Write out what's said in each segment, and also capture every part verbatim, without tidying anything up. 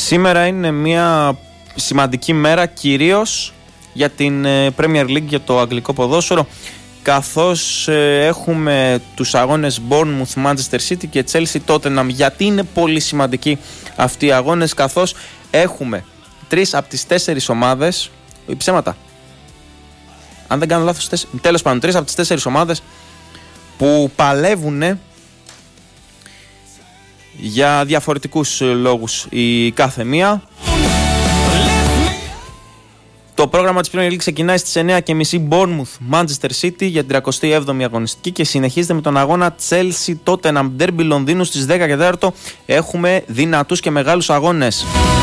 Σήμερα είναι μια σημαντική μέρα κυρίως για την Premier League, για το αγγλικό ποδόσφαιρο, καθώς έχουμε τους αγώνες Bournemouth, Manchester City και Chelsea Tottenham. Γιατί είναι πολύ σημαντικοί αυτοί οι αγώνες? Καθώς έχουμε τρεις από τις τέσσερις ομάδες, ψέματα, αν δεν κάνω λάθος, τέλος πάντων τρεις από τις τέσσερις ομάδες που παλεύουν για διαφορετικούς λόγους η κάθε μία. Το πρόγραμμα της Premier League ξεκινάει στις εννιά και τριάντα Bournemouth Manchester City για την τρидцаτη έβδομη αγωνιστική και συνεχίζεται με τον αγώνα Chelsea Tottenham Derby Λονδίνου στις δέκα και τέσσερα. Έχουμε δυνατούς και μεγάλους αγώνες,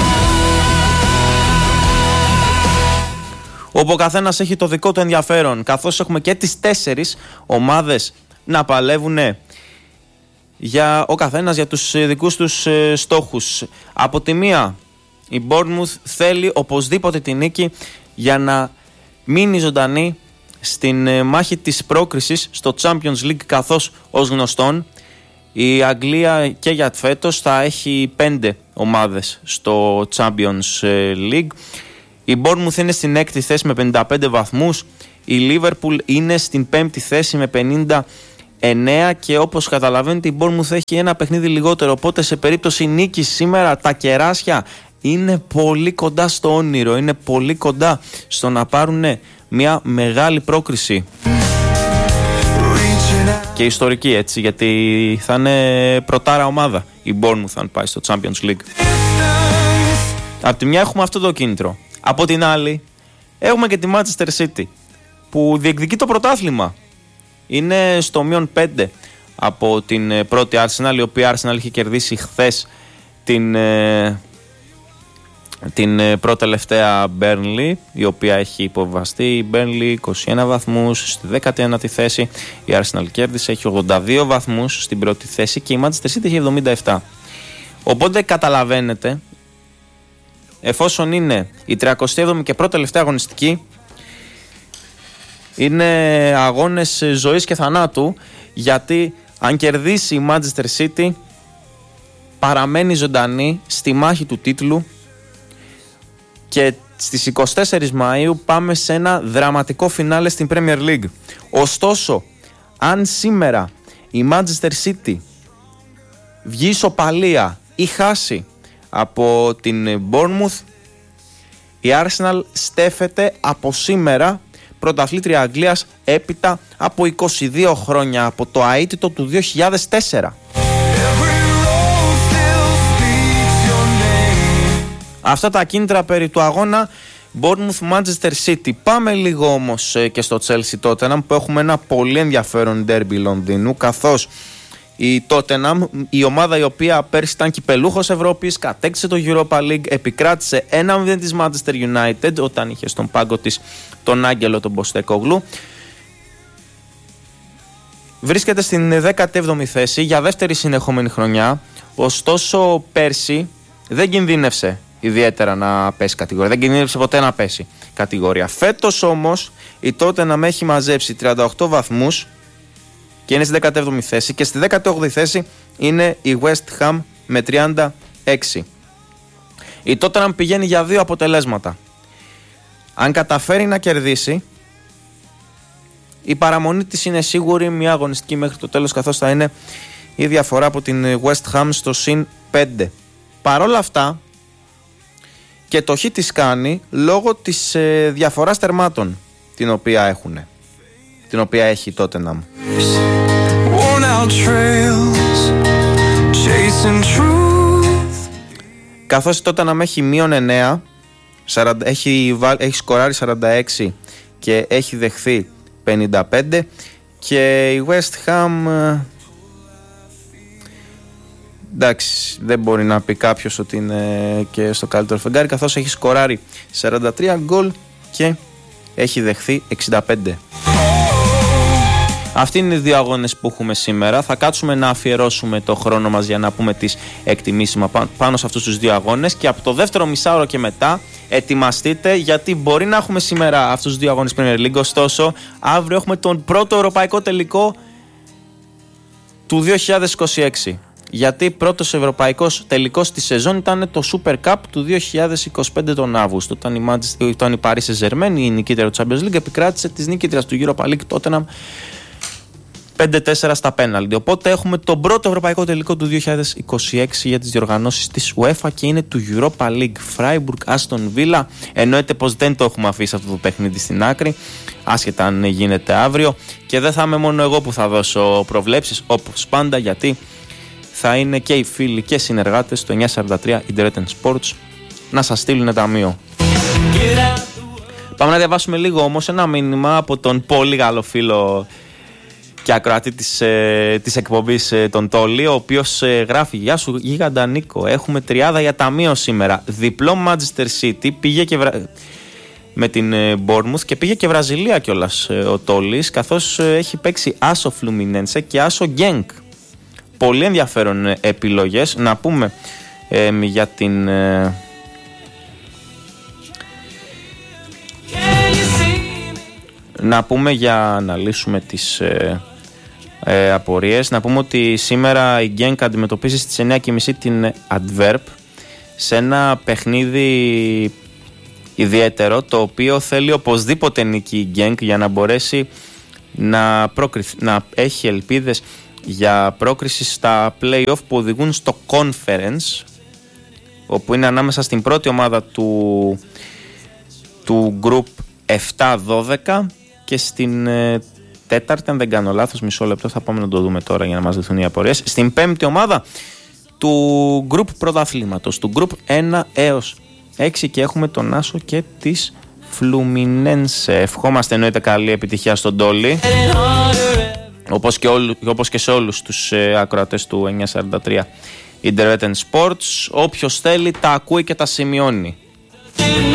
όπου ο καθένας έχει το δικό του ενδιαφέρον, καθώς έχουμε και τις τέσσερις ομάδες να παλεύουν για ο καθένας για τους δικούς τους στόχους. Από τη μία, η Bournemouth θέλει οπωσδήποτε τη νίκη για να μείνει ζωντανή στην μάχη της πρόκρισης στο Champions League, καθώς ως γνωστόν η Αγγλία και για φέτος θα έχει πέντε ομάδες στο Champions League. Η Bournemouth είναι στην έκτη θέση με πενήντα πέντε βαθμούς, η Liverpool είναι στην πέμπτη θέση με πενήντα εννέα και όπως καταλαβαίνετε η Bournemouth έχει ένα παιχνίδι λιγότερο, οπότε σε περίπτωση νίκης σήμερα τα κεράσια είναι πολύ κοντά στο όνειρο, είναι πολύ κοντά στο να πάρουν μια μεγάλη πρόκριση και ιστορική, έτσι, γιατί θα είναι πρωτάρα ομάδα η Bournemouth αν πάει στο Champions League. Από τη μια έχουμε αυτό το κίνητρο, από την άλλη έχουμε και τη Manchester City που διεκδικεί το πρωτάθλημα. Είναι στο μείον πέντε από την πρώτη Arsenal, η οποία Arsenal είχε κερδίσει χθες την, την πρώτη τελευταία Burnley, η οποία έχει υποβαστεί. Η Burnley είκοσι ένα βαθμούς στη δέκατη ένατη θέση, η Arsenal κέρδισε, έχει ογδόντα δύο βαθμούς στην πρώτη θέση και η Manchester City έχει εβδομήντα επτά. Οπότε καταλαβαίνετε, εφόσον είναι η τρидцаτη έβδομη και πρώτη τελευταία αγωνιστική, είναι αγώνες ζωής και θανάτου, γιατί αν κερδίσει η Manchester City παραμένει ζωντανή στη μάχη του τίτλου και στις είκοσι τέσσερις Μαΐου πάμε σε ένα δραματικό φινάλε στην Premier League. Ωστόσο, αν σήμερα η Manchester City βγει ισοπαλία ή χάσει από την Bournemouth, η Arsenal στέφεται από σήμερα πρωταθλήτρια Αγγλίας έπειτα από είκοσι δύο χρόνια, από το αίτητο του δύο χιλιάδες τέσσερα. Αυτά τα κίνητρα περί του αγώνα Bournemouth Manchester City. Πάμε λίγο όμως και στο Chelsea Tottenham, που έχουμε ένα πολύ ενδιαφέρον ντέρμπι Λονδίνου, καθώς η Tottenham, η ομάδα η οποία πέρσι ήταν κυπελούχος Ευρώπης, κατέκτησε το Europa League, επικράτησε ένα μηδέν της Manchester United όταν είχε στον πάγκο της τον Άγγελο τον Ποστεκόγλου. Βρίσκεται στην δέκατη έβδομη θέση για δεύτερη συνεχόμενη χρονιά. Ωστόσο πέρσι δεν κινδύνευσε ιδιαίτερα να πέσει κατηγορία, δεν κινδύνευσε ποτέ να πέσει κατηγορία. Φέτος όμως η Tottenham έχει μαζέψει τριάντα οκτώ βαθμούς και είναι στη δέκατη έβδομη θέση, και στη δέκατη όγδοη θέση είναι η West Ham με τριάντα έξι. Η Tottenham πηγαίνει για δύο αποτελέσματα. Αν καταφέρει να κερδίσει, η παραμονή της είναι σίγουρη, μια αγωνιστική μέχρι το τέλος, καθώς θα είναι η διαφορά από την West Ham στο συν πέντε. Παρόλα αυτά και το χ της κάνει λόγω της ε, διαφοράς τερμάτων την οποία έχουν, την οποία έχει η Tottenham. Καθώς η Tottenham έχει μείον εννέα, έχει, έχει σκοράρει σαράντα έξι και έχει δεχθεί πενήντα πέντε, και η West Ham, εντάξει, δεν μπορεί να πει κάποιος ότι είναι και στο καλύτερο φεγγάρι, καθώς έχει σκοράρει σαράντα τρία γκολ και έχει δεχθεί εξήντα πέντε. Αυτοί είναι οι δύο αγώνες που έχουμε σήμερα. Θα κάτσουμε να αφιερώσουμε το χρόνο μας για να πούμε τις εκτιμήσεις μας πάνω σε αυτούς τους δύο αγώνες, και από το δεύτερο μισάωρο και μετά ετοιμαστείτε, γιατί μπορεί να έχουμε σήμερα αυτούς τους δύο αγώνες Premier League, ωστόσο αύριο έχουμε τον πρώτο ευρωπαϊκό τελικό του δύο χιλιάδες είκοσι έξι. γιατί πρώτος ευρωπαϊκός τελικός στη σεζόν ήταν το Super Cup του δύο χιλιάδες είκοσι πέντε τον Αύγουστο, όταν η, Manchester, όταν η Paris Saint-Germain, η νικήτρια του Champions League, επικράτησε της νικήτριας του Europa League Tottenham πέντε τέσσερα στα πέναλτι. Οπότε έχουμε τον πρώτο ευρωπαϊκό τελικό του δύο χιλιάδες είκοσι έξι για τις διοργανώσεις της UEFA και είναι του Europa League. Freiburg, Aston Villa. Εννοείται πως δεν το έχουμε αφήσει αυτό το παιχνίδι στην άκρη, άσχετα αν γίνεται αύριο. Και δεν θα είμαι μόνο εγώ που θα δώσω προβλέψεις, όπως πάντα, γιατί θα είναι και οι φίλοι και συνεργάτες του εννιακόσια σαράντα τρία Internet Sports να σας στείλουν ταμείο. Πάμε να διαβάσουμε λίγο όμως ένα μήνυμα από τον πολύ καλό φίλο και ακροατή της, ε, της εκπομπής ε, τον Τόλι, ο οποίος ε, γράφει: «Γεια σου γίγαντα Νίκο, έχουμε τριάδα για ταμείο σήμερα. Διπλό Manchester City, πήγε και βρα... με την ε, Bournemouth και πήγε και Βραζιλία κιόλας ε, ο Τόλις, καθώς ε, έχει παίξει άσο Fluminense και άσο Genk. Πολύ ενδιαφέρον ε, επιλογές. Να πούμε ε, για την... Ε, να πούμε για να λύσουμε τις ε, ε, απορίες, να πούμε ότι σήμερα η Genk αντιμετωπίζει στις εννιά και μισή την Adverb σε ένα παιχνίδι ιδιαίτερο, το οποίο θέλει οπωσδήποτε νίκη η Genk για να μπορέσει να, προκριθ, να έχει ελπίδες για πρόκριση στα play-off που οδηγούν στο Conference, όπου είναι ανάμεσα στην πρώτη ομάδα του, του group επτά δώδεκα και στην ε, τέταρτη, αν δεν κάνω λάθος, μισό λεπτό θα πάμε να το δούμε τώρα για να μας δεθούν οι απορίες, στην πέμπτη ομάδα του group πρωταθλήματος, του group ένα έως έξι, και έχουμε τον άσο και της Fluminense. Ευχόμαστε εννοείται καλή επιτυχία στον Τόλι, όπως και, όλου, όπως και σε όλους τους ε, ακροατές του εννιακόσια σαράντα τρία Internet Sports. Όποιος θέλει τα ακούει και τα σημειώνει.